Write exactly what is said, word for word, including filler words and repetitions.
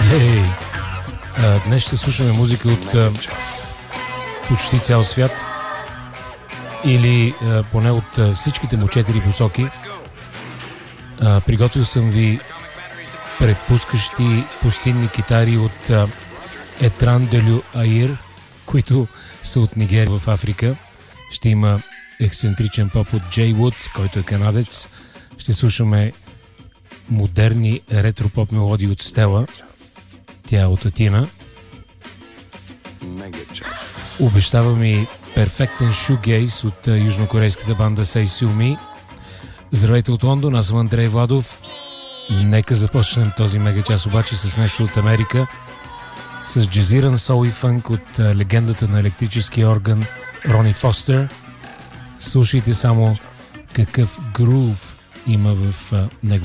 Hey. А, днес ще слушаме музика от а, почти цял свят. Или а, поне от а, всичките му четири посоки. А, приготвил съм ви предпускащи пустинни китари от а, Етран Делю Аир, които са от Нигерия в Африка. Ще има ексцентричен поп от Джей Вуд, който е канадец. Ще слушаме модерни ретро-поп мелодии от Стела. Тя е от Атина. Обещава ми перфектен шугейс от южнокорейската банда Say Sue Me. Здравейте от Лондон, аз съм Андрей Владов. Нека започнем този мегачас обаче с нещо от Америка. С джазиран сол и фънк от легендата на електрическия орган Рони Фостер. Слушайте само какъв грув има в неговите